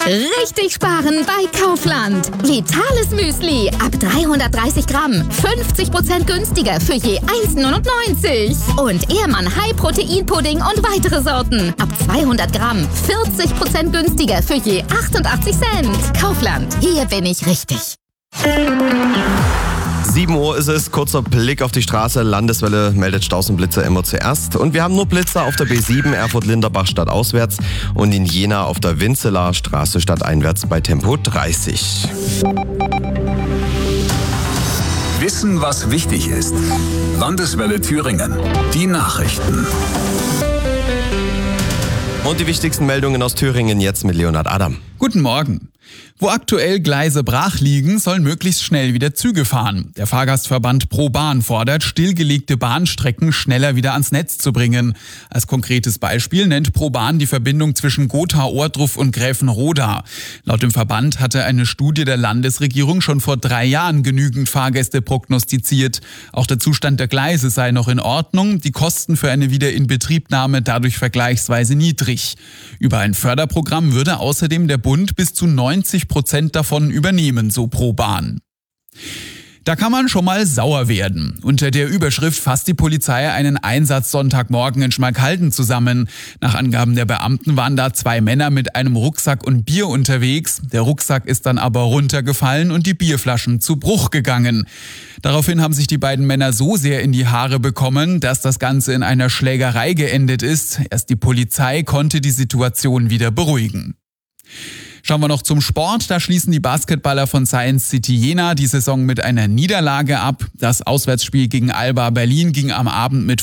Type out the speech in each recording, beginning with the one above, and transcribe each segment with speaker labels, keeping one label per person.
Speaker 1: Richtig sparen bei Kaufland. Vitales Müsli ab 330 Gramm. 50% günstiger für je 1,99. Und Ehrmann High-Protein-Pudding und weitere Sorten. Ab 200 Gramm. 40% günstiger für je 88 Cent. Kaufland. Hier bin ich richtig.
Speaker 2: 7 Uhr ist es, kurzer Blick auf die Straße. Landeswelle meldet Staus und Blitzer immer zuerst. Und wir haben nur Blitzer auf der B7 Erfurt-Linderbach stadtauswärts und in Jena auf der Winzelaer Straße stadteinwärts bei Tempo 30.
Speaker 3: Wissen, was wichtig ist. Landeswelle Thüringen. Die Nachrichten.
Speaker 2: Und die wichtigsten Meldungen aus Thüringen jetzt mit Leonhard Adam.
Speaker 4: Guten Morgen. Wo aktuell Gleise brach liegen, sollen möglichst schnell wieder Züge fahren. Der Fahrgastverband ProBahn fordert, stillgelegte Bahnstrecken schneller wieder ans Netz zu bringen. Als konkretes Beispiel nennt ProBahn die Verbindung zwischen Gotha-Ohrdruf und Gräfenroda. Laut dem Verband hatte eine Studie der Landesregierung schon vor 3 Jahren genügend Fahrgäste prognostiziert. Auch der Zustand der Gleise sei noch in Ordnung, die Kosten für eine Wiederinbetriebnahme dadurch vergleichsweise niedrig. Über ein Förderprogramm würde außerdem der Bund bis zu 90% davon übernehmen, so ProBahn. Da kann man schon mal sauer werden. Unter der Überschrift fasst die Polizei einen Einsatz Sonntagmorgen in Schmalkalden zusammen. Nach Angaben der Beamten waren da 2 Männer mit einem Rucksack und Bier unterwegs. Der Rucksack ist dann aber runtergefallen und die Bierflaschen zu Bruch gegangen. Daraufhin haben sich die beiden Männer so sehr in die Haare bekommen, dass das Ganze in einer Schlägerei geendet ist. Erst die Polizei konnte die Situation wieder beruhigen. Schauen wir noch zum Sport. Da schließen die Basketballer von Science City Jena die Saison mit einer Niederlage ab. Das Auswärtsspiel gegen Alba Berlin ging am Abend mit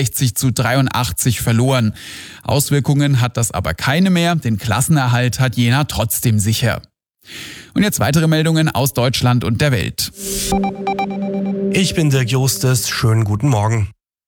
Speaker 4: 65:83 verloren. Auswirkungen hat das aber keine mehr. Den Klassenerhalt hat Jena trotzdem sicher. Und jetzt weitere Meldungen aus Deutschland und der Welt.
Speaker 5: Ich bin Dirk Justes. Schönen guten Morgen.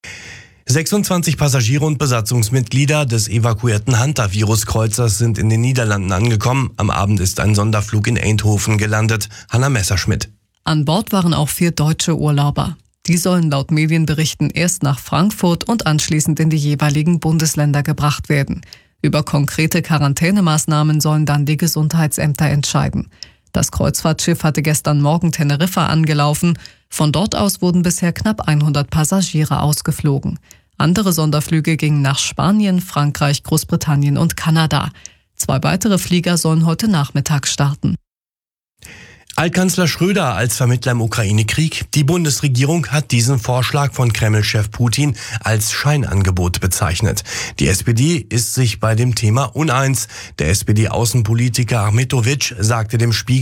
Speaker 5: 26 Passagiere und Besatzungsmitglieder des evakuierten Hunter-Virus-Kreuzers sind in den Niederlanden angekommen. Am Abend ist ein Sonderflug in Eindhoven gelandet. Hanna Messerschmidt.
Speaker 6: An Bord waren auch 4 deutsche Urlauber. Die sollen laut Medienberichten erst nach Frankfurt und anschließend in die jeweiligen Bundesländer gebracht werden. Über konkrete Quarantänemaßnahmen sollen dann die Gesundheitsämter entscheiden. Das Kreuzfahrtschiff hatte gestern Morgen Teneriffa angelaufen. Von dort aus wurden bisher knapp 100 Passagiere ausgeflogen. Andere Sonderflüge gingen nach Spanien, Frankreich, Großbritannien und Kanada. 2 weitere Flieger sollen heute Nachmittag starten.
Speaker 5: Altkanzler Schröder als Vermittler im Ukraine-Krieg. Die Bundesregierung hat diesen Vorschlag von Kreml-Chef Putin als Scheinangebot bezeichnet. Die SPD ist sich bei dem Thema uneins. Der SPD-Außenpolitiker Achmetovic sagte dem Spiegel,